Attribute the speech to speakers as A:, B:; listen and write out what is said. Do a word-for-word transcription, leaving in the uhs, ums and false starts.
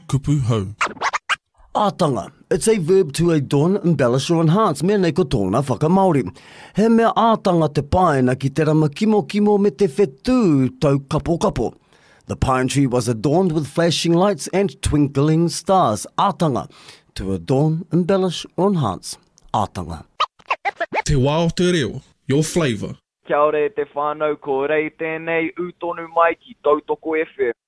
A: kupu hau.
B: Ātanga. It's a verb to adorn, embellish or enhance. Mea nei ko tōna whakamaori. He mea ātanga te paena ki te rama kimo kimo me te whetū tau kapo kapo. The pine tree was adorned with flashing lights and twinkling stars. Ātanga. To adorn, embellish or enhance. Ātanga.
A: Te wao te reo, your flavour.
C: Kia ora e te whānau, ko rei tēnei utonu mai ki Tautoko F M.